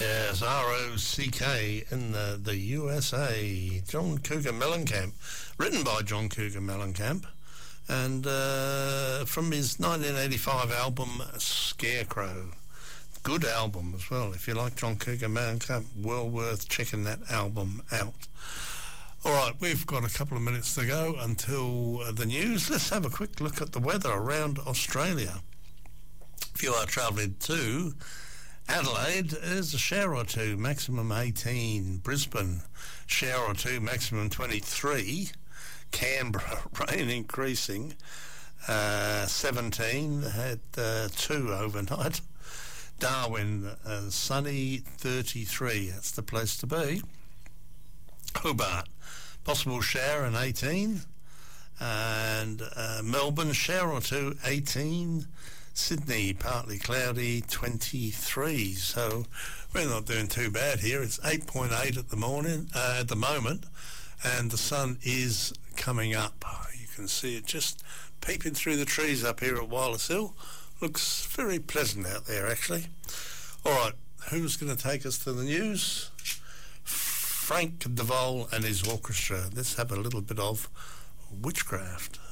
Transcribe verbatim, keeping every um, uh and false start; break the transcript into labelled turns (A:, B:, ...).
A: Yes, R O C K in the, the U S A. John Cougar Mellencamp, written by John Cougar Mellencamp, and uh, from his nineteen eighty-five album Scarecrow. Good album as well. If you like John Cougar Mellencamp, well worth checking that album out. All right, we've got a couple of minutes to go until uh, the news. Let's have a quick look at the weather around Australia. If you are travelling to Adelaide, there's a shower or two, maximum eighteen. Brisbane, shower or two, maximum twenty-three. Canberra, rain increasing, uh, seventeen, had uh, two overnight. Darwin, uh, sunny, thirty-three. That's the place to be. Hobart, possible shower and eighteen. And uh, Melbourne, shower or two, eighteen. Sydney, partly cloudy, twenty-three. So we're not doing too bad here. It's eight point eight at the morning, uh, at the moment, and the sun is coming up. You can see it just peeping through the trees up here at Wireless Hill. Looks very pleasant out there, actually. All right, who's going to take us to the news? Frank DeVol and his orchestra. Let's have a little bit of Witchcraft.